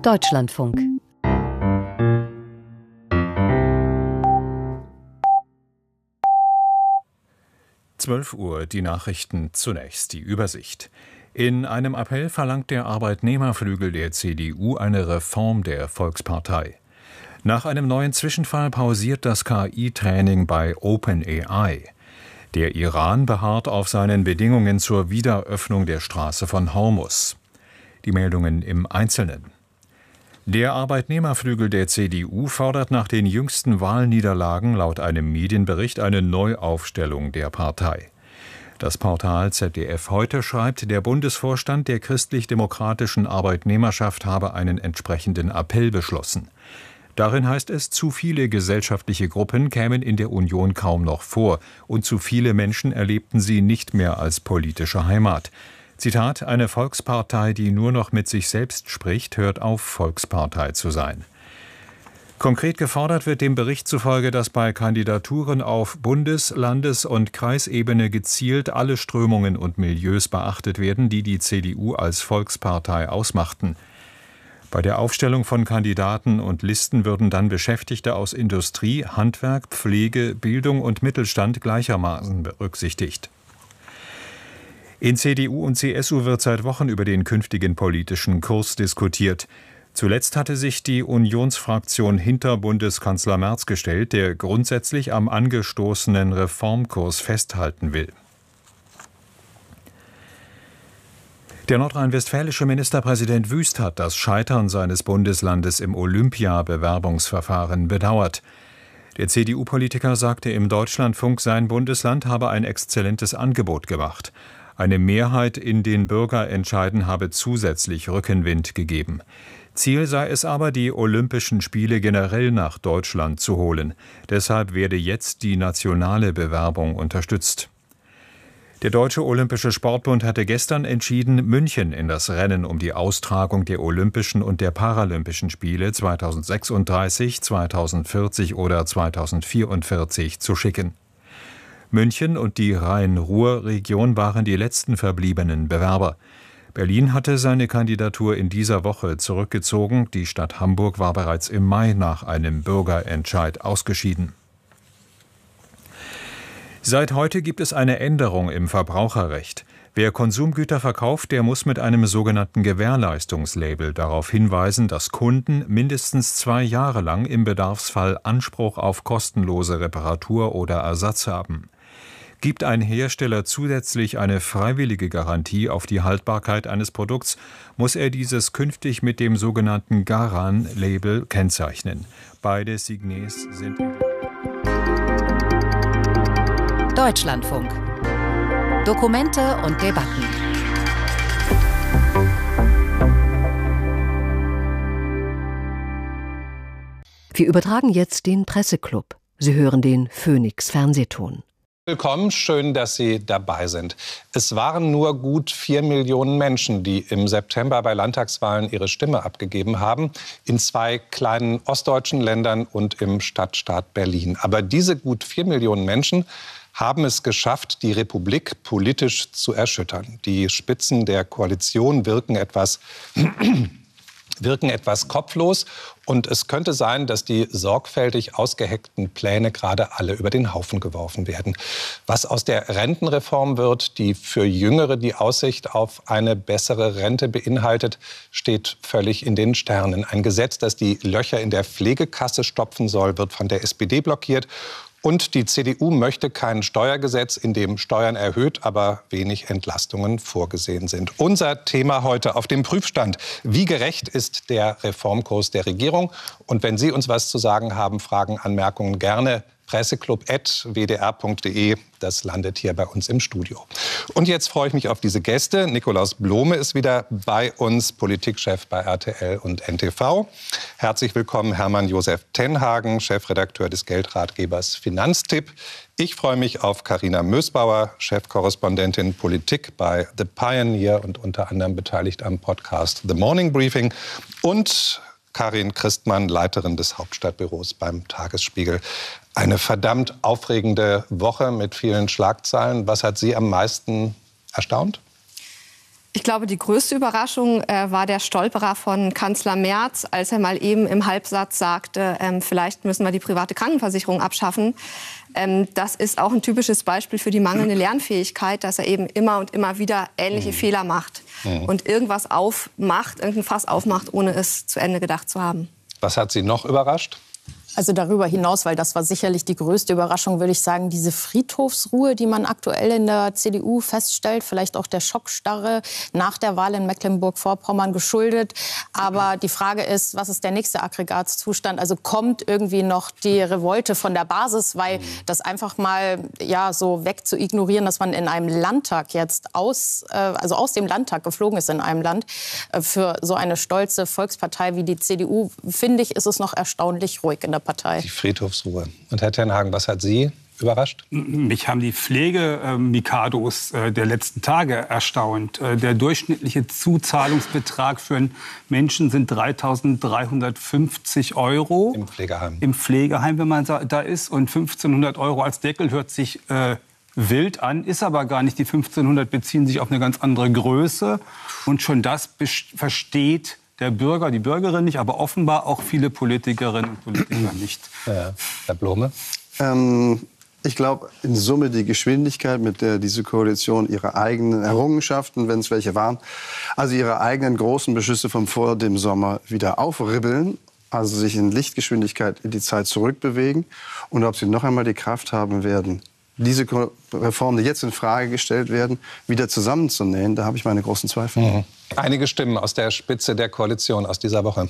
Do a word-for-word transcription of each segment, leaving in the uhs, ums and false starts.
Deutschlandfunk. zwölf Uhr, die Nachrichten, zunächst die Übersicht. In einem Appell verlangt der Arbeitnehmerflügel der C D U eine Reform der Volkspartei. Nach einem neuen Zwischenfall pausiert das K I-Training bei OpenAI. Der Iran beharrt auf seinen Bedingungen zur Wiederöffnung der Straße von Hormuz. Die Meldungen im Einzelnen. Der Arbeitnehmerflügel der C D U fordert nach den jüngsten Wahlniederlagen laut einem Medienbericht eine Neuaufstellung der Partei. Das Portal Z D F Heute schreibt, der Bundesvorstand der christlich-demokratischen Arbeitnehmerschaft habe einen entsprechenden Appell beschlossen. Darin heißt es, zu viele gesellschaftliche Gruppen kämen in der Union kaum noch vor und zu viele Menschen erlebten sie nicht mehr als politische Heimat. Zitat, eine Volkspartei, die nur noch mit sich selbst spricht, hört auf, Volkspartei zu sein. Konkret gefordert wird dem Bericht zufolge, dass bei Kandidaturen auf Bundes-, Landes- und Kreisebene gezielt alle Strömungen und Milieus beachtet werden, die die C D U als Volkspartei ausmachten. Bei der Aufstellung von Kandidaten und Listen würden dann Beschäftigte aus Industrie, Handwerk, Pflege, Bildung und Mittelstand gleichermaßen berücksichtigt. In C D U und C S U wird seit Wochen über den künftigen politischen Kurs diskutiert. Zuletzt hatte sich die Unionsfraktion hinter Bundeskanzler Merz gestellt, der grundsätzlich am angestoßenen Reformkurs festhalten will. Der nordrhein-westfälische Ministerpräsident Wüst hat das Scheitern seines Bundeslandes im Olympia-Bewerbungsverfahren bedauert. Der C D U-Politiker sagte im Deutschlandfunk, sein Bundesland habe ein exzellentes Angebot gemacht. Eine Mehrheit in den Bürgerentscheiden habe zusätzlich Rückenwind gegeben. Ziel sei es aber, die Olympischen Spiele generell nach Deutschland zu holen. Deshalb werde jetzt die nationale Bewerbung unterstützt. Der Deutsche Olympische Sportbund hatte gestern entschieden, München in das Rennen um die Austragung der Olympischen und der Paralympischen Spiele zweitausendsechsunddreißig, zweitausendvierzig oder zweitausendvierundvierzig zu schicken. München und die Rhein-Ruhr-Region waren die letzten verbliebenen Bewerber. Berlin hatte seine Kandidatur in dieser Woche zurückgezogen. Die Stadt Hamburg war bereits im Mai nach einem Bürgerentscheid ausgeschieden. Seit heute gibt es eine Änderung im Verbraucherrecht. Wer Konsumgüter verkauft, der muss mit einem sogenannten Gewährleistungslabel darauf hinweisen, dass Kunden mindestens zwei Jahre lang im Bedarfsfall Anspruch auf kostenlose Reparatur oder Ersatz haben. Gibt ein Hersteller zusätzlich eine freiwillige Garantie auf die Haltbarkeit eines Produkts, muss er dieses künftig mit dem sogenannten Garan-Label kennzeichnen. Beide Signes sind Deutschlandfunk. Dokumente und Debatten. Wir übertragen jetzt den Presseclub. Sie hören den Phoenix Fernsehton. Willkommen, schön, dass Sie dabei sind. Es waren nur gut vier Millionen Menschen, die im September bei Landtagswahlen ihre Stimme abgegeben haben, in zwei kleinen ostdeutschen Ländern und im Stadtstaat Berlin. Aber diese gut vier Millionen Menschen haben es geschafft, die Republik politisch zu erschüttern. Die Spitzen der Koalition wirken etwas wirken etwas kopflos. Und es könnte sein, dass die sorgfältig ausgeheckten Pläne gerade alle über den Haufen geworfen werden. Was aus der Rentenreform wird, die für Jüngere die Aussicht auf eine bessere Rente beinhaltet, steht völlig in den Sternen. Ein Gesetz, das die Löcher in der Pflegekasse stopfen soll, wird von der S P D blockiert. Und die C D U möchte kein Steuergesetz, in dem Steuern erhöht, aber wenig Entlastungen vorgesehen sind. Unser Thema heute auf dem Prüfstand. Wie gerecht ist der Reformkurs der Regierung? Und wenn Sie uns was zu sagen haben, Fragen, Anmerkungen gerne presseclub at w d r punkt d e. Das landet hier bei uns im Studio. Und jetzt freue ich mich auf diese Gäste. Nikolaus Blome ist wieder bei uns, Politikchef bei R T L und N T V. Herzlich willkommen Hermann Josef Tenhagen, Chefredakteur des Geldratgebers Finanztipp. Ich freue mich auf Carina Mösbauer, Chefkorrespondentin Politik bei The Pioneer und unter anderem beteiligt am Podcast The Morning Briefing. Und Karin Christmann, Leiterin des Hauptstadtbüros beim Tagesspiegel. Eine verdammt aufregende Woche mit vielen Schlagzeilen. Was hat Sie am meisten erstaunt? Ich glaube, die größte Überraschung äh, war der Stolperer von Kanzler Merz, als er mal eben im Halbsatz sagte, ähm, vielleicht müssen wir die private Krankenversicherung abschaffen. Ähm, das ist auch ein typisches Beispiel für die mangelnde Lernfähigkeit, dass er eben immer und immer wieder ähnliche mhm. Fehler macht mhm. und irgendwas aufmacht, irgendein Fass aufmacht, ohne es zu Ende gedacht zu haben. Was hat Sie noch überrascht? Also darüber hinaus, weil das war sicherlich die größte Überraschung, würde ich sagen, diese Friedhofsruhe, die man aktuell in der C D U feststellt, vielleicht auch der Schockstarre nach der Wahl in Mecklenburg-Vorpommern geschuldet. Aber die Frage ist, was ist der nächste Aggregatzustand? Also kommt irgendwie noch die Revolte von der Basis, weil das einfach mal ja so weg zu ignorieren, dass man in einem Landtag jetzt aus, äh, also aus dem Landtag geflogen ist in einem Land, äh, für so eine stolze Volkspartei wie die C D U, finde ich, ist es noch erstaunlich ruhig in der Partei. Die Friedhofsruhe. Und Herr ten Hagen, was hat Sie überrascht? Mich haben die Pflege-Mikados äh, der letzten Tage erstaunt. Äh, der durchschnittliche Zuzahlungsbetrag für einen Menschen sind dreitausenddreihundertfünfzig Euro. Im Pflegeheim. Im Pflegeheim, wenn man da ist. Und fünfzehnhundert Euro als Deckel hört sich äh, wild an, ist aber gar nicht. Die fünfzehnhundert beziehen sich auf eine ganz andere Größe. Und schon das versteht der Bürger, die Bürgerin nicht, aber offenbar auch viele Politikerinnen und Politiker nicht. Ja. Herr Blome? Ähm, ich glaube, in Summe die Geschwindigkeit, mit der diese Koalition ihre eigenen Errungenschaften, wenn es welche waren, also ihre eigenen großen Beschlüsse von vor dem Sommer wieder aufribbeln, also sich in Lichtgeschwindigkeit in die Zeit zurückbewegen, und ob sie noch einmal die Kraft haben werden, diese Reformen, die jetzt in Frage gestellt werden, wieder zusammenzunähen, da habe ich meine großen Zweifel. Mhm. Einige Stimmen aus der Spitze der Koalition aus dieser Woche.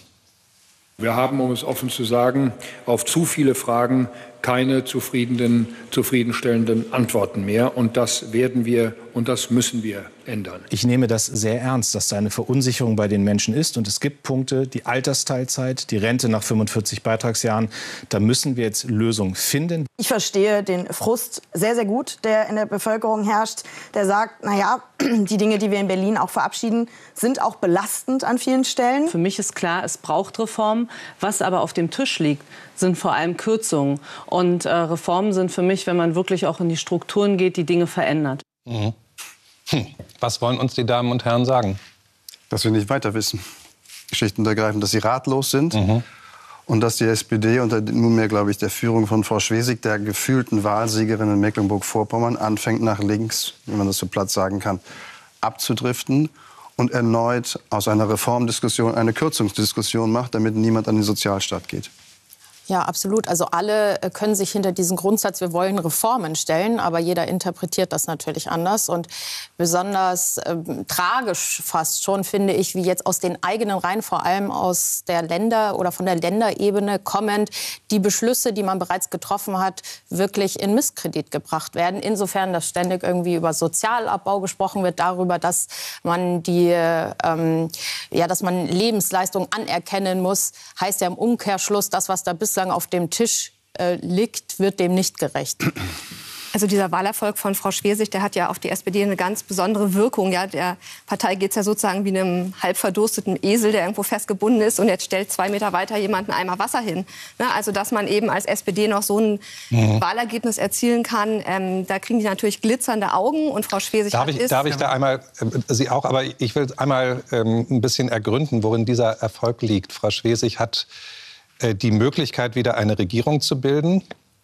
Wir haben, um es offen zu sagen, auf zu viele Fragen keine zufriedenen, zufriedenstellenden Antworten mehr. Und das werden wir und das müssen wir ändern. Ich nehme das sehr ernst, dass da eine Verunsicherung bei den Menschen ist. Und es gibt Punkte, die Altersteilzeit, die Rente nach fünfundvierzig Beitragsjahren. Da müssen wir jetzt Lösungen finden. Ich verstehe den Frust sehr, sehr gut, der in der Bevölkerung herrscht. Der sagt, na ja, die Dinge, die wir in Berlin auch verabschieden, sind auch belastend an vielen Stellen. Für mich ist klar, es braucht Reformen. Was aber auf dem Tisch liegt, sind vor allem Kürzungen. Und äh, Reformen sind für mich, wenn man wirklich auch in die Strukturen geht, die Dinge verändert. Mhm. Hm. Was wollen uns die Damen und Herren sagen? Dass wir nicht weiter wissen. Schlicht und ergreifend, dass sie ratlos sind. Mhm. Und dass die S P D unter nunmehr, glaube ich, der Führung von Frau Schwesig, der gefühlten Wahlsiegerin in Mecklenburg-Vorpommern, anfängt nach links, wenn man das so platt sagen kann, abzudriften und erneut aus einer Reformdiskussion eine Kürzungsdiskussion macht, damit niemand an den Sozialstaat geht. Ja, absolut. Also alle können sich hinter diesen Grundsatz, wir wollen Reformen stellen, aber jeder interpretiert das natürlich anders. Und besonders äh, tragisch fast schon, finde ich, wie jetzt aus den eigenen Reihen, vor allem aus der Länder- oder von der Länderebene kommend, die Beschlüsse, die man bereits getroffen hat, wirklich in Misskredit gebracht werden. Insofern, dass ständig irgendwie über Sozialabbau gesprochen wird, darüber, dass man die, ähm, ja, dass man Lebensleistungen anerkennen muss, heißt ja im Umkehrschluss, das, was da bislang auf dem Tisch äh, liegt, wird dem nicht gerecht. Also dieser Wahlerfolg von Frau Schwesig, der hat ja auf die S P D eine ganz besondere Wirkung. Ja, der Partei geht es ja sozusagen wie einem halb verdursteten Esel, der irgendwo festgebunden ist, und jetzt stellt zwei Meter weiter jemand einen Eimer Wasser hin. Ne? Also dass man eben als S P D noch so ein mhm. Wahlergebnis erzielen kann, ähm, da kriegen die natürlich glitzernde Augen. Und Frau Schwesig darf hat ich, ist... Darf ich da einmal, äh, Sie auch, aber ich will einmal ähm, ein bisschen ergründen, worin dieser Erfolg liegt. Frau Schwesig hat die Möglichkeit, wieder eine Regierung zu bilden.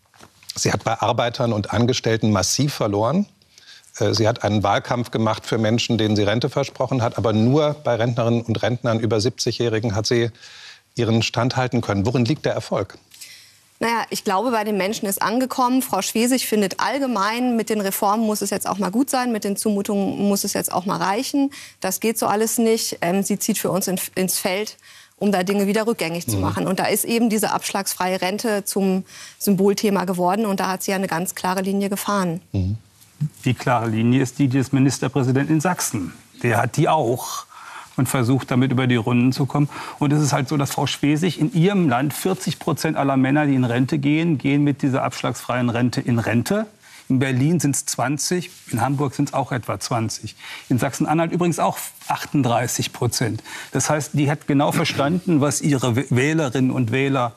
Sie hat bei Arbeitern und Angestellten massiv verloren. Sie hat einen Wahlkampf gemacht für Menschen, denen sie Rente versprochen hat. Aber nur bei Rentnerinnen und Rentnern über siebzigjährigen hat sie ihren Stand halten können. Worin liegt der Erfolg? Naja, ich glaube, bei den Menschen ist angekommen. Frau Schwesig findet allgemein, mit den Reformen muss es jetzt auch mal gut sein, mit den Zumutungen muss es jetzt auch mal reichen. Das geht so alles nicht. Ähm, sie zieht für uns in, ins Feld, um da Dinge wieder rückgängig zu machen. Und da ist eben diese abschlagsfreie Rente zum Symbolthema geworden. Und da hat sie ja eine ganz klare Linie gefahren. Mhm. Die klare Linie ist die des Ministerpräsidenten in Sachsen. Der hat die auch und versucht, damit über die Runden zu kommen. Und es ist halt so, dass Frau Schwesig in ihrem Land vierzig Prozent aller Männer, die in Rente gehen, gehen mit dieser abschlagsfreien Rente in Rente. In Berlin sind es zwanzig, in Hamburg sind es auch etwa zwanzig. In Sachsen-Anhalt übrigens auch achtunddreißig Prozent. Das heißt, die hat genau verstanden, was ihre Wählerinnen und Wähler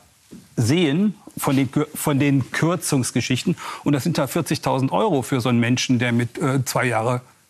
sehen von den, von den Kürzungsgeschichten. Und das sind da vierzigtausend Euro für so einen Menschen, der mit äh, zwei Jahre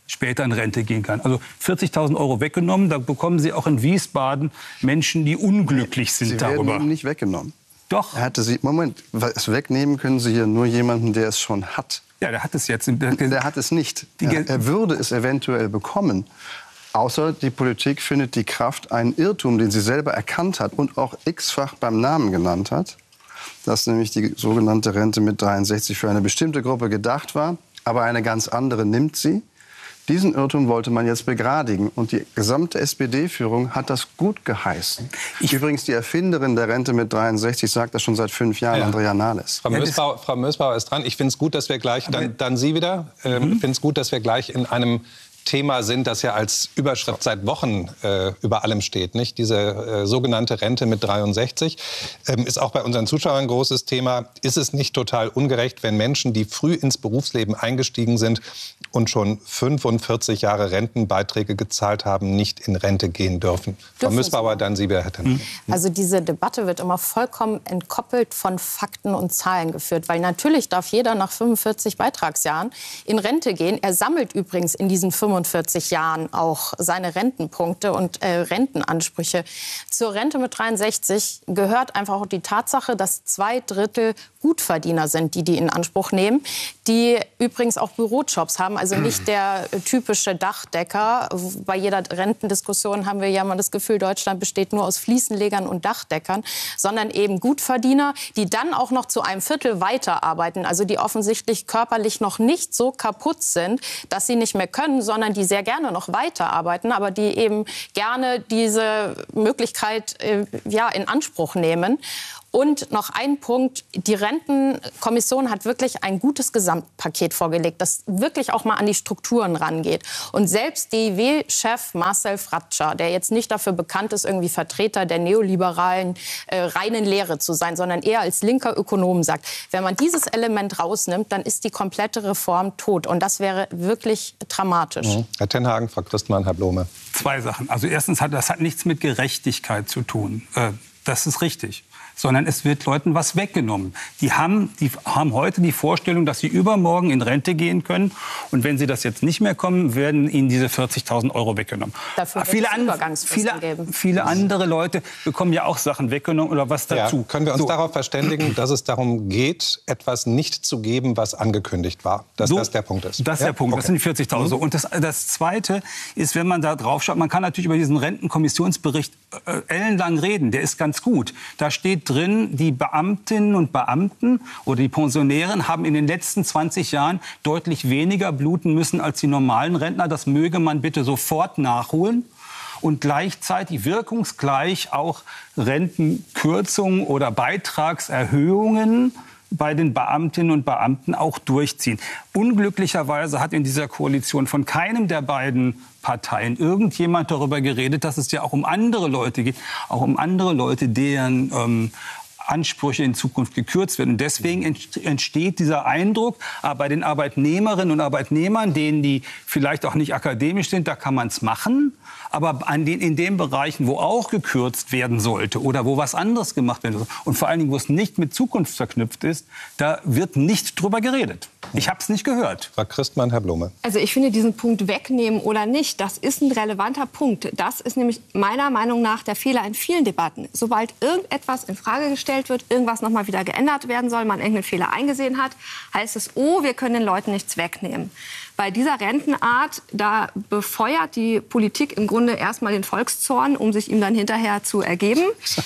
später in Rente gehen kann. Also vierzigtausend Euro weggenommen, da bekommen Sie auch in Wiesbaden Menschen, die unglücklich sind Sie darüber. werden ihm nicht weggenommen. Doch. Er hatte sie, Moment, es wegnehmen können Sie hier nur jemanden, der es schon hat. Ja, der hat es jetzt. Der, der hat es nicht. Er, er würde es eventuell bekommen. Außer die Politik findet die Kraft, einen Irrtum, den sie selber erkannt hat und auch x-fach beim Namen genannt hat, dass nämlich die sogenannte Rente mit dreiundsechzig für eine bestimmte Gruppe gedacht war, aber eine ganz andere nimmt sie. Diesen Irrtum wollte man jetzt begradigen. Und die gesamte S P D-Führung hat das gut geheißen. Ich Übrigens, die Erfinderin der Rente mit dreiundsechzig sagt das schon seit fünf Jahren, ja. Andrea Nahles. Frau Mösbauer, Frau Mösbauer ist dran. Ich finde es gut, dass wir gleich, dann, dann Sie wieder, ähm, mhm. ich finde es gut, dass wir gleich in einem Thema sind, das ja als Überschrift seit Wochen äh, über allem steht. Nicht? Diese äh, sogenannte Rente mit dreiundsechzig ähm, ist auch bei unseren Zuschauern ein großes Thema. Ist es nicht total ungerecht, wenn Menschen, die früh ins Berufsleben eingestiegen sind und schon fünfundvierzig Jahre Rentenbeiträge gezahlt haben, nicht in Rente gehen dürfen? Frau Mösbauer, dann Sie, Herr Tenhagen. Also diese Debatte wird immer vollkommen entkoppelt von Fakten und Zahlen geführt. Weil natürlich darf jeder nach fünfundvierzig Beitragsjahren in Rente gehen. Er sammelt übrigens in diesen fünfundvierzig Jahren auch seine Rentenpunkte und äh, Rentenansprüche. Zur Rente mit dreiundsechzig gehört einfach auch die Tatsache, dass zwei Drittel Gutverdiener sind, die die in Anspruch nehmen, die übrigens auch Bürojobs haben, also nicht der typische Dachdecker. Bei jeder Rentendiskussion haben wir ja mal das Gefühl, Deutschland besteht nur aus Fliesenlegern und Dachdeckern, sondern eben Gutverdiener, die dann auch noch zu einem Viertel weiterarbeiten, also die offensichtlich körperlich noch nicht so kaputt sind, dass sie nicht mehr können, sondern die sehr gerne noch weiterarbeiten, aber die eben gerne diese Möglichkeit äh, ja, in Anspruch nehmen. Und noch ein Punkt, die Rentenkommission hat wirklich ein gutes Gesamtpaket vorgelegt, das wirklich auch mal an die Strukturen rangeht. Und selbst D I W-Chef Marcel Fratscher, der jetzt nicht dafür bekannt ist, irgendwie Vertreter der neoliberalen äh, reinen Lehre zu sein, sondern eher als linker Ökonom sagt, wenn man dieses Element rausnimmt, dann ist die komplette Reform tot. Und das wäre wirklich dramatisch. Mhm. Herr Tenhagen, Frau Christmann, Herr Blome. Zwei Sachen. Also erstens hat das hat nichts mit Gerechtigkeit zu tun. Äh, das ist richtig. Sondern es wird Leuten was weggenommen. Die haben, die haben heute die Vorstellung, dass sie übermorgen in Rente gehen können. Und wenn sie das jetzt nicht mehr kommen, werden ihnen diese vierzigtausend Euro weggenommen. Dafür wird viele, es Übergangsfristen viele, geben. viele andere Leute bekommen ja auch Sachen weggenommen oder was dazu. Ja, können wir uns so. darauf verständigen, dass es darum geht, etwas nicht zu geben, was angekündigt war? Dass so, das der Punkt ist? Das ist ja? der Punkt. Okay. Das sind die vierzigtausend. Mhm. Und das, das Zweite ist, wenn man da drauf schaut, man kann natürlich über diesen Rentenkommissionsbericht äh, ellenlang reden. Der ist ganz gut. Da steht drin, die Beamtinnen und Beamten oder die Pensionären haben in den letzten zwanzig Jahren deutlich weniger bluten müssen als die normalen Rentner. Das möge man bitte sofort nachholen. Und gleichzeitig wirkungsgleich auch Rentenkürzungen oder Beitragserhöhungen bei den Beamtinnen und Beamten auch durchziehen. Unglücklicherweise hat in dieser Koalition von keinem der beiden Parteien irgendjemand darüber geredet, dass es ja auch um andere Leute geht, auch um andere Leute, deren ähm, Ansprüche in Zukunft gekürzt werden. Und deswegen entsteht dieser Eindruck, bei den Arbeitnehmerinnen und Arbeitnehmern, denen die vielleicht auch nicht akademisch sind, da kann man es machen. Aber an den, in den Bereichen, wo auch gekürzt werden sollte oder wo was anderes gemacht werden soll und vor allen Dingen, wo es nicht mit Zukunft verknüpft ist, da wird nicht drüber geredet. Ich habe es nicht gehört. Frau Christmann, Herr Blome. Also ich finde diesen Punkt wegnehmen oder nicht, das ist ein relevanter Punkt. Das ist nämlich meiner Meinung nach der Fehler in vielen Debatten. Sobald irgendetwas in Frage gestellt wird, irgendwas noch mal wieder geändert werden soll, man irgendeinen Fehler eingesehen hat, heißt es, oh, wir können den Leuten nichts wegnehmen. Bei dieser Rentenart, da befeuert die Politik im Grunde erstmal den Volkszorn, um sich ihm dann hinterher zu ergeben.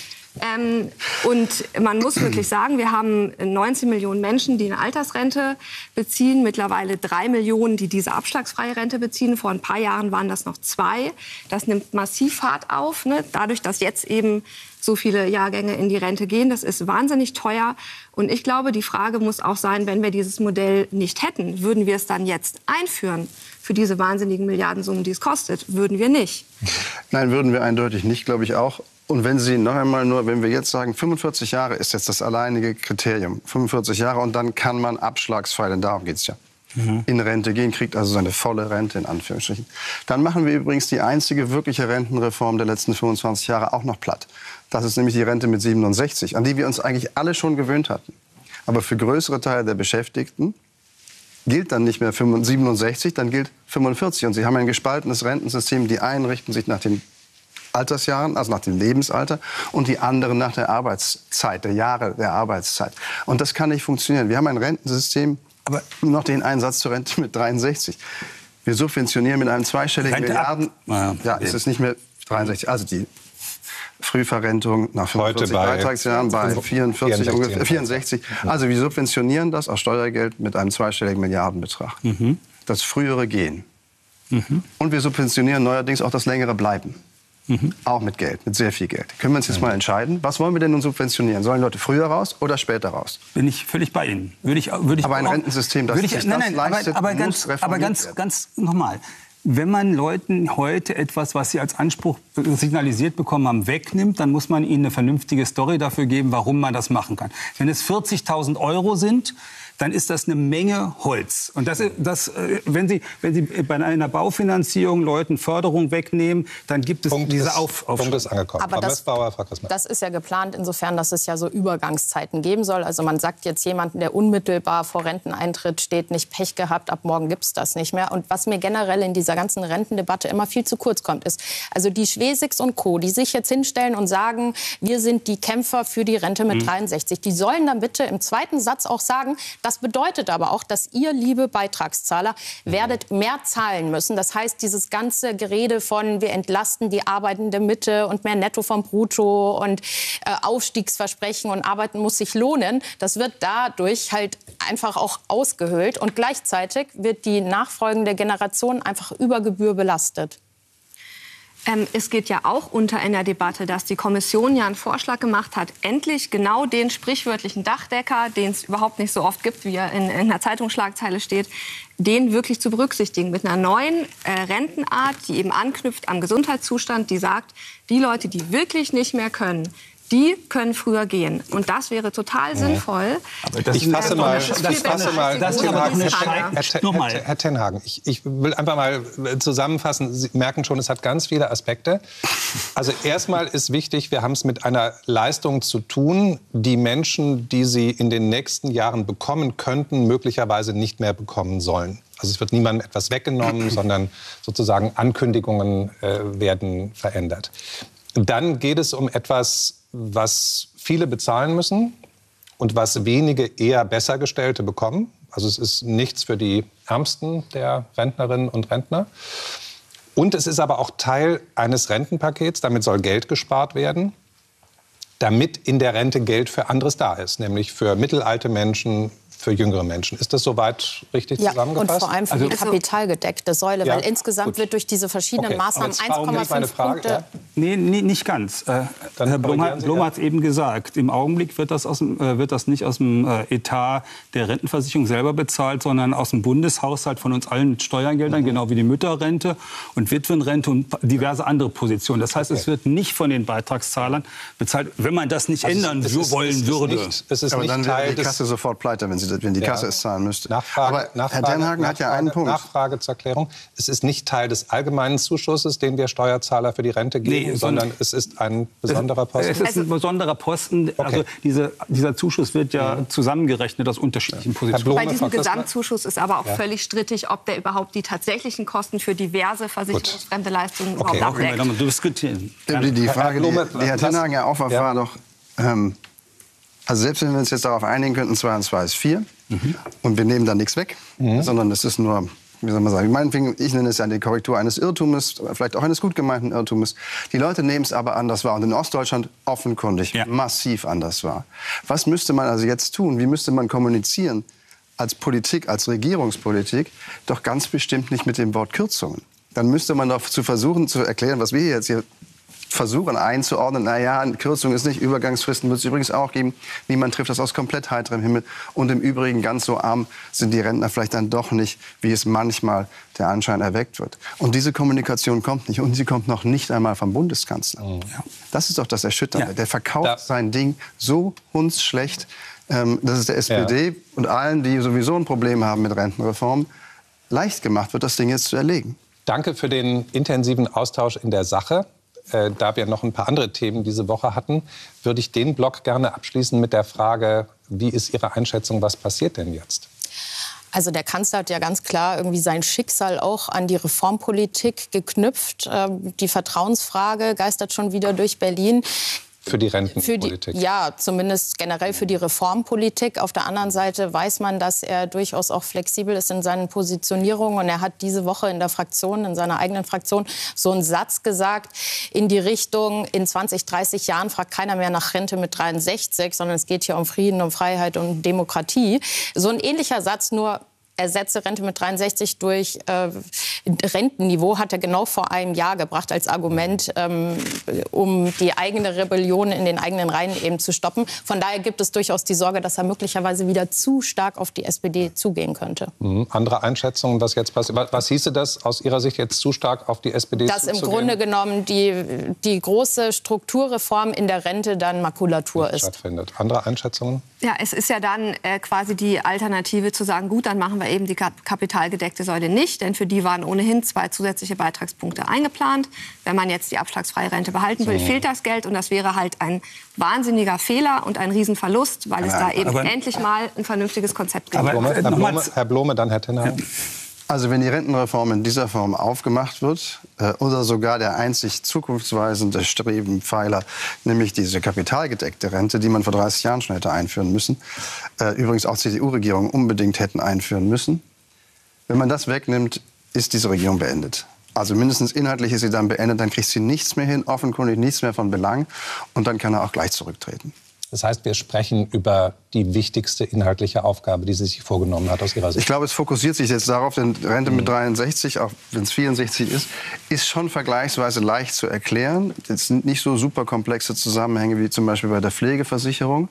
Ähm, und man muss wirklich sagen, wir haben neunzehn Millionen Menschen, die eine Altersrente beziehen, mittlerweile drei Millionen, die diese abschlagsfreie Rente beziehen. Vor ein paar Jahren waren das noch zwei. Das nimmt massiv Fahrt auf, ne? Dadurch, dass jetzt eben so viele Jahrgänge in die Rente gehen. Das ist wahnsinnig teuer. Und ich glaube, die Frage muss auch sein, wenn wir dieses Modell nicht hätten, würden wir es dann jetzt einführen für diese wahnsinnigen Milliardensummen, die es kostet? Würden wir nicht. Nein, würden wir eindeutig nicht, glaube ich auch. Und wenn Sie noch einmal nur, wenn wir jetzt sagen, fünfundvierzig Jahre ist jetzt das alleinige Kriterium, fünfundvierzig Jahre und dann kann man abschlagsfrei, denn darum geht es ja, mhm. in Rente gehen, kriegt also seine volle Rente in Anführungsstrichen. Dann machen wir übrigens die einzige wirkliche Rentenreform der letzten fünfundzwanzig Jahre auch noch platt. Das ist nämlich die Rente mit siebenundsechzig, an die wir uns eigentlich alle schon gewöhnt hatten. Aber für größere Teile der Beschäftigten gilt dann nicht mehr siebenundsechzig, dann gilt fünfundvierzig. Und Sie haben ein gespaltenes Rentensystem. Die einen richten sich nach den Altersjahren, also nach dem Lebensalter, und die anderen nach der Arbeitszeit, der Jahre der Arbeitszeit. Und das kann nicht funktionieren. Wir haben ein Rentensystem, aber noch den Einsatz zur Rente mit dreiundsechzig. Wir subventionieren mit einem zweistelligen Rente Milliarden. Ja, ja, es ist nicht mehr dreiundsechzig. Also die Frühverrentung nach fünfundvierzig bei Beitragsjahren bei vierundvierzig, vierundsechzig, ungefähr, vierundsechzig. Also wir subventionieren das aus Steuergeld mit einem zweistelligen Milliardenbetrag. Mhm. Das frühere Gehen. Mhm. Und wir subventionieren neuerdings auch das längere Bleiben. Mhm. Auch mit Geld, mit sehr viel Geld. Können wir uns jetzt mhm. mal entscheiden, was wollen wir denn nun subventionieren? Sollen Leute früher raus oder später raus? Bin ich völlig bei Ihnen. Würde ich, würde ich aber ein auch, Rentensystem, das ich, sich nein, das nein, leistet, aber, aber muss ganz, aber ganz, werden. ganz nochmal. Wenn man Leuten heute etwas, was sie als Anspruch signalisiert bekommen haben, wegnimmt, dann muss man ihnen eine vernünftige Story dafür geben, warum man das machen kann. Wenn es vierzigtausend Euro sind, dann ist das eine Menge Holz. Und das, das, wenn Sie, wenn Sie bei einer Baufinanzierung Leuten Förderung wegnehmen, dann gibt es Punkt diese ist, Auf, Auf Punkt ist angekommen. Aber das, Bauer, das ist ja geplant insofern, dass es ja so Übergangszeiten geben soll. Also man sagt jetzt jemanden, der unmittelbar vor Renteneintritt steht, nicht Pech gehabt, ab morgen gibt es das nicht mehr. Und was mir generell in dieser ganzen Rentendebatte immer viel zu kurz kommt, ist, also die Schwesigs und Co., die sich jetzt hinstellen und sagen, wir sind die Kämpfer für die Rente mit mhm. dreiundsechzig, die sollen dann bitte im zweiten Satz auch sagen, das bedeutet aber auch, dass ihr, liebe Beitragszahler, werdet mehr zahlen müssen. Das heißt, dieses ganze Gerede von wir entlasten die arbeitende Mitte und mehr Netto vom Brutto und äh, Aufstiegsversprechen und Arbeiten muss sich lohnen, das wird dadurch halt einfach auch ausgehöhlt. Und gleichzeitig wird die nachfolgende Generation einfach über Gebühr belastet. Ähm, es geht ja auch unter in der Debatte, dass die Kommission ja einen Vorschlag gemacht hat, endlich genau den sprichwörtlichen Dachdecker, den es überhaupt nicht so oft gibt, wie er in, in einer Zeitungsschlagzeile steht, den wirklich zu berücksichtigen mit einer neuen äh, Rentenart, die eben anknüpft am Gesundheitszustand, die sagt, die Leute, die wirklich nicht mehr können, die können früher gehen. Und das wäre total sinnvoll. Aber das ich fasse mal, das fasse mal, das Herr, Herr Tenhagen, ich, ich will einfach mal zusammenfassen. Sie merken schon, es hat ganz viele Aspekte. Also erstmal ist wichtig, wir haben es mit einer Leistung zu tun, die Menschen, die sie in den nächsten Jahren bekommen könnten, möglicherweise nicht mehr bekommen sollen. Also es wird niemandem etwas weggenommen, sondern sozusagen Ankündigungen äh, werden verändert. Dann geht es um etwas, was viele bezahlen müssen und was wenige eher Bessergestellte bekommen. Also es ist nichts für die Ärmsten der Rentnerinnen und Rentner. Und es ist aber auch Teil eines Rentenpakets. Damit soll Geld gespart werden, damit in der Rente Geld für anderes da ist, nämlich für mittelalte Menschen, für jüngere Menschen. Ist das soweit richtig ja, zusammengefasst? Und vor allem für also, die kapitalgedeckte Säule, ja, weil insgesamt gut. wird durch diese verschiedenen okay. Maßnahmen eins Komma fünf Punkte... Ja? Nee, nee, nicht ganz. Äh, Herr Blum hat es ja. eben gesagt. Im Augenblick wird das, aus dem, äh, wird das nicht aus dem äh, Etat der Rentenversicherung selber bezahlt, sondern aus dem Bundeshaushalt von uns allen mit Steuergeldern, mhm. genau wie die Mütterrente und Witwenrente und diverse andere Positionen. Das heißt, okay. es wird nicht von den Beitragszahlern bezahlt, wenn man das nicht also ändern es ist, wollen es ist würde. Nicht, es ist aber nicht dann Teil wäre die Kasse sofort pleite, wenn, sie, wenn die Kasse ja. es zahlen müsste. Nachfrage, aber Nachfrage, Herr Tenhagen hat ja einen Punkt. Nachfrage zur Erklärung. Es ist nicht Teil des allgemeinen Zuschusses, den wir Steuerzahler für die Rente geben, nee, sondern es ist ein besonderer Posten. Es ist ein besonderer Posten. Okay. Also diese, dieser Zuschuss wird ja mhm. zusammengerechnet aus unterschiedlichen ja. Positionen. Bei diesem Gesamtzuschuss ist aber auch ja. völlig strittig, ob der überhaupt die tatsächlichen Kosten für diverse versicherungsfremde Leistungen okay. überhaupt abdeckt. Okay, diskutieren. Die, die Frage, die, die Herr Tenhagen ja aufwarf, ja. war doch... Ähm, Also selbst wenn wir uns jetzt darauf einigen könnten, zwei und zwei ist vier, mhm. und wir nehmen da nichts weg, mhm. sondern es ist nur, wie soll man sagen, meinetwegen, ich nenne es ja die Korrektur eines Irrtumes, vielleicht auch eines gut gemeinten Irrtumes. Die Leute nehmen es aber anders wahr und in Ostdeutschland offenkundig ja. massiv anders wahr. Was müsste man also jetzt tun? Wie müsste man kommunizieren als Politik, als Regierungspolitik? Doch ganz bestimmt nicht mit dem Wort Kürzungen. Dann müsste man doch zu versuchen zu erklären, was wir jetzt hier versuchen einzuordnen, naja, Kürzung ist nicht, Übergangsfristen wird es übrigens auch geben. Niemand trifft das aus komplett heiterem Himmel. Und im Übrigen, ganz so arm sind die Rentner vielleicht dann doch nicht, wie es manchmal der Anschein erweckt wird. Und diese Kommunikation kommt nicht. Und sie kommt noch nicht einmal vom Bundeskanzler. Mhm. Das ist doch das Erschütternde. Ja. Der verkauft da. sein Ding so hundsschlecht, ähm, dass es der S P D ja. und allen, die sowieso ein Problem haben mit Rentenreform, leicht gemacht wird, das Ding jetzt zu erlegen. Danke für den intensiven Austausch in der Sache. Äh, da wir noch ein paar andere Themen diese Woche hatten, würde ich den Block gerne abschließen mit der Frage, wie ist Ihre Einschätzung, was passiert denn jetzt? Also der Kanzler hat ja ganz klar irgendwie sein Schicksal auch an die Reformpolitik geknüpft. Die Vertrauensfrage geistert schon wieder durch Berlin. Für die Rentenpolitik? Für die, ja, zumindest generell für die Reformpolitik. Auf der anderen Seite weiß man, dass er durchaus auch flexibel ist in seinen Positionierungen. Und er hat diese Woche in der Fraktion, in seiner eigenen Fraktion, so einen Satz gesagt in die Richtung, in zwanzig, dreißig Jahren fragt keiner mehr nach Rente mit dreiundsechzig, sondern es geht hier um Frieden, um Freiheit und Demokratie. So ein ähnlicher Satz, nur ersetze Rente mit dreiundsechzig durch äh, Rentenniveau, hat er genau vor einem Jahr gebracht als Argument, ähm, um die eigene Rebellion in den eigenen Reihen eben zu stoppen. Von daher gibt es durchaus die Sorge, dass er möglicherweise wieder zu stark auf die S P D zugehen könnte. Mhm. Andere Einschätzungen, was jetzt passiert? Was, was hieße das aus Ihrer Sicht jetzt zu stark auf die S P D Dass zuzugehen? im Grunde genommen die, die große Strukturreform in der Rente dann Makulatur ist. Stattfindet. Andere Einschätzungen? Ja, es ist ja dann äh, quasi die Alternative zu sagen, gut, dann machen wir eben die kapitalgedeckte Säule nicht, denn für die waren ohnehin zwei zusätzliche Beitragspunkte eingeplant. Wenn man jetzt die abschlagsfreie Rente behalten will, so. fehlt das Geld und das wäre halt ein wahnsinniger Fehler und ein Riesenverlust, weil es aber, da eben aber, endlich mal ein vernünftiges Konzept gibt. Herr Blome, Herr Blome, Herr Blome, dann Herr Tenner. Ja. Also wenn die Rentenreform in dieser Form aufgemacht wird äh, oder sogar der einzig zukunftsweisende Strebenpfeiler, nämlich diese kapitalgedeckte Rente, die man vor dreißig Jahren schon hätte einführen müssen, äh, übrigens auch C D U-Regierungen unbedingt hätten einführen müssen, wenn man das wegnimmt, ist diese Regierung beendet. Also mindestens inhaltlich ist sie dann beendet, dann kriegt sie nichts mehr hin, offenkundig nichts mehr von Belang und dann kann er auch gleich zurücktreten. Das heißt, wir sprechen über die wichtigste inhaltliche Aufgabe, die sie sich vorgenommen hat aus Ihrer Sicht. Ich glaube, es fokussiert sich jetzt darauf, denn Rente mit dreiundsechzig, auch wenn es vierundsechzig ist, ist schon vergleichsweise leicht zu erklären. Es sind nicht so super komplexe Zusammenhänge wie zum Beispiel bei der Pflegeversicherung.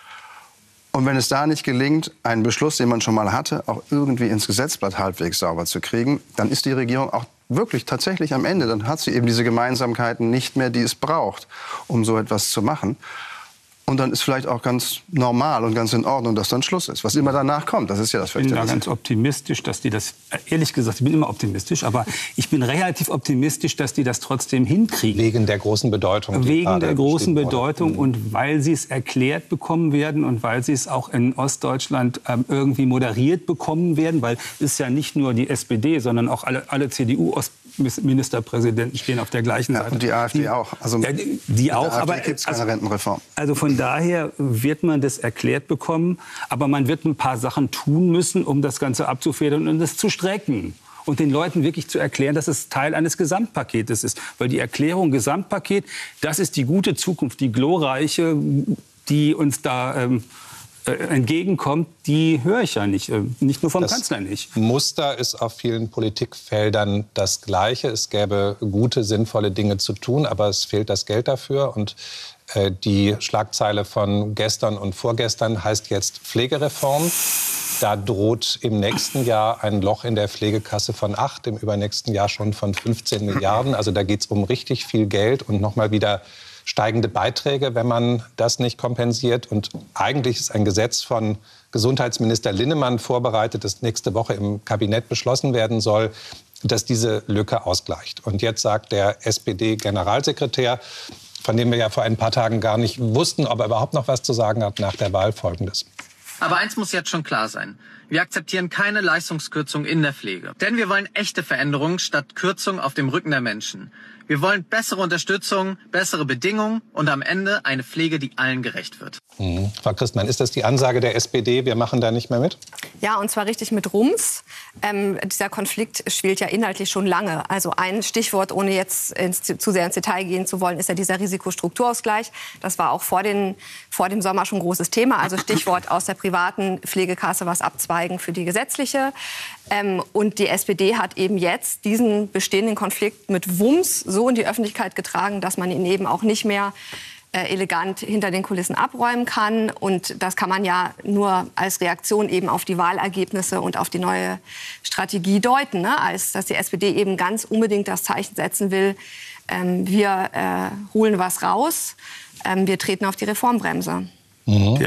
Und wenn es da nicht gelingt, einen Beschluss, den man schon mal hatte, auch irgendwie ins Gesetzblatt halbwegs sauber zu kriegen, dann ist die Regierung auch wirklich tatsächlich am Ende. Dann hat sie eben diese Gemeinsamkeiten nicht mehr, die es braucht, um so etwas zu machen. Und dann ist vielleicht auch ganz normal und ganz in Ordnung, dass dann Schluss ist. Was immer danach kommt, das ist ja das Ich bin da ganz optimistisch, dass die das, ehrlich gesagt, ich bin immer optimistisch, aber ich bin relativ optimistisch, dass die das trotzdem hinkriegen. Wegen der großen Bedeutung. Wegen der großen Bedeutung und weil sie es erklärt bekommen werden und weil sie es auch in Ostdeutschland ähm, irgendwie moderiert bekommen werden, weil es ist ja nicht nur die S P D, sondern auch alle, alle C D U-Ministerpräsidenten stehen auf der gleichen ja, Seite. Und die AfD die, auch. Also ja, die, die auch, aber gibt es keine also, Rentenreform. Also von daher wird man das erklärt bekommen, aber man wird ein paar Sachen tun müssen, um das Ganze abzufedern und es zu strecken. Und den Leuten wirklich zu erklären, dass es Teil eines Gesamtpaketes ist. Weil die Erklärung Gesamtpaket, das ist die gute Zukunft, die glorreiche, die uns da ähm, äh, entgegenkommt, die höre ich ja nicht. Äh, nicht nur vom das Kanzler nicht. Muster ist auf vielen Politikfeldern das Gleiche. Es gäbe gute, sinnvolle Dinge zu tun, aber es fehlt das Geld dafür. Und äh, die Schlagzeile von gestern und vorgestern heißt jetzt Pflegereform. Da droht im nächsten Jahr ein Loch in der Pflegekasse von acht, im übernächsten Jahr schon von fünfzehn Milliarden. Also da geht es um richtig viel Geld und nochmal wieder steigende Beiträge, wenn man das nicht kompensiert. Und eigentlich ist ein Gesetz von Gesundheitsminister Linnemann vorbereitet, das nächste Woche im Kabinett beschlossen werden soll, das diese Lücke ausgleicht. Und jetzt sagt der S P D-Generalsekretär, von dem wir ja vor ein paar Tagen gar nicht wussten, ob er überhaupt noch was zu sagen hat nach der Wahl, Folgendes. Aber eins muss jetzt schon klar sein. Wir akzeptieren keine Leistungskürzung in der Pflege. Denn wir wollen echte Veränderungen statt Kürzung auf dem Rücken der Menschen. Wir wollen bessere Unterstützung, bessere Bedingungen und am Ende eine Pflege, die allen gerecht wird. Mhm. Frau Christmann, ist das die Ansage der S P D, wir machen da nicht mehr mit? Ja, und zwar richtig mit Rums. Ähm, dieser Konflikt schwelt ja inhaltlich schon lange. Also ein Stichwort, ohne jetzt ins, zu sehr ins Detail gehen zu wollen, ist ja dieser Risikostrukturausgleich. Das war auch vor, den, vor dem Sommer schon ein großes Thema. Also Stichwort aus der privaten Pflegekasse was abzweigen für die gesetzliche. Ähm, und die S P D hat eben jetzt diesen bestehenden Konflikt mit Wumms so in die Öffentlichkeit getragen, dass man ihn eben auch nicht mehr äh, elegant hinter den Kulissen abräumen kann. Und das kann man ja nur als Reaktion eben auf die Wahlergebnisse und auf die neue Strategie deuten, ne? Als dass die S P D eben ganz unbedingt das Zeichen setzen will, ähm, wir äh, holen was raus, ähm, wir treten auf die Reformbremse. Mhm. Ja.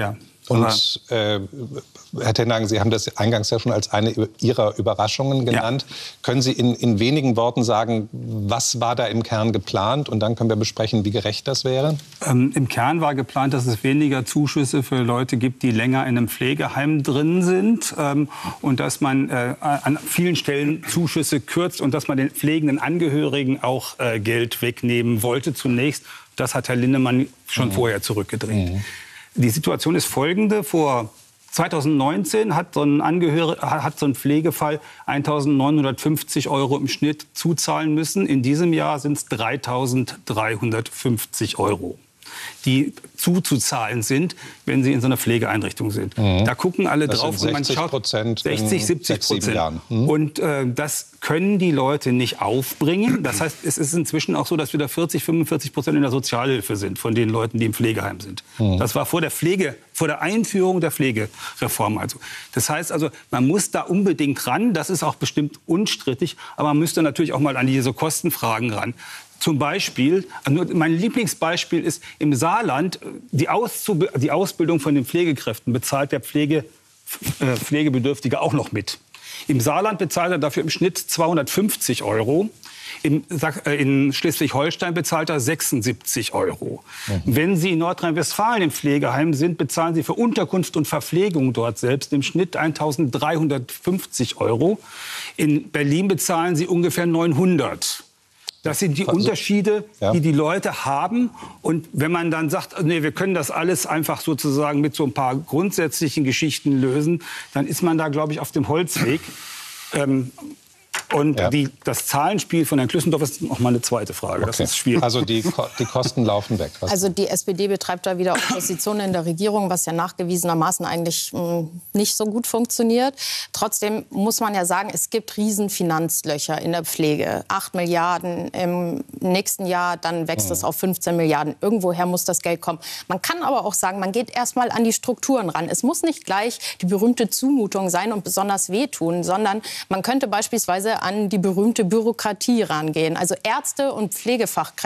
Und äh, Herr Tenhagen, Sie haben das eingangs ja schon als eine Ihrer Überraschungen genannt. Ja. Können Sie in, in wenigen Worten sagen, was war da im Kern geplant? Und dann können wir besprechen, wie gerecht das wäre. Ähm, Im Kern war geplant, dass es weniger Zuschüsse für Leute gibt, die länger in einem Pflegeheim drin sind. Ähm, und dass man äh, an vielen Stellen Zuschüsse kürzt und dass man den pflegenden Angehörigen auch äh, Geld wegnehmen wollte zunächst. Das hat Herr Linnemann schon mhm. vorher zurückgedreht. Mhm. Die Situation ist folgende. Vor zweitausendneunzehn hat so ein, Angehörig, hat so ein Pflegefall eintausendneunhundertfünfzig Euro im Schnitt zuzahlen müssen. In diesem Jahr sind es dreitausenddreihundertfünfzig Euro, die zuzuzahlen sind, wenn sie in so einer Pflegeeinrichtung sind. Mhm. Da gucken alle das drauf sind und man schaut Prozent sechzig, siebzig Prozent. Mhm. Und äh, das können die Leute nicht aufbringen. Das heißt, es ist inzwischen auch so, dass wir da vierzig, fünfundvierzig Prozent in der Sozialhilfe sind von den Leuten, die im Pflegeheim sind. Mhm. Das war vor der Pflege, vor der Einführung der Pflegereform. Also, das heißt also, man muss da unbedingt ran. Das ist auch bestimmt unstrittig. Aber man müsste natürlich auch mal an diese Kostenfragen ran. Zum Beispiel, mein Lieblingsbeispiel ist im Saarland, die, Auszub- die Ausbildung von den Pflegekräften bezahlt der Pflege, äh, Pflegebedürftige auch noch mit. Im Saarland bezahlt er dafür im Schnitt zweihundertfünfzig Euro. In, in Schleswig-Holstein bezahlt er sechsundsiebzig Euro. Mhm. Wenn Sie in Nordrhein-Westfalen im Pflegeheim sind, bezahlen Sie für Unterkunft und Verpflegung dort selbst im Schnitt eintausenddreihundertfünfzig Euro. In Berlin bezahlen Sie ungefähr neunhundert. Das sind die also, Unterschiede, ja. die die Leute haben. Und wenn man dann sagt, nee, wir können das alles einfach sozusagen mit so ein paar grundsätzlichen Geschichten lösen, dann ist man da, glaube ich, auf dem Holzweg. ähm, Und ja. die, das Zahlenspiel von Herrn Klüssendorf ist noch mal eine zweite Frage. Okay. Das ist schwierig. Also die, die Kosten laufen weg. Was also die S P D betreibt da wieder Opposition in der Regierung, was ja nachgewiesenermaßen eigentlich mh, nicht so gut funktioniert. Trotzdem muss man ja sagen, es gibt riesen Finanzlöcher in der Pflege. Acht Milliarden im nächsten Jahr, dann wächst es mhm. auf fünfzehn Milliarden. Irgendwoher muss das Geld kommen. Man kann aber auch sagen, man geht erst mal an die Strukturen ran. Es muss nicht gleich die berühmte Zumutung sein und besonders wehtun, sondern man könnte beispielsweise an die berühmte Bürokratie rangehen. Also Ärzte und Pflegefachkräfte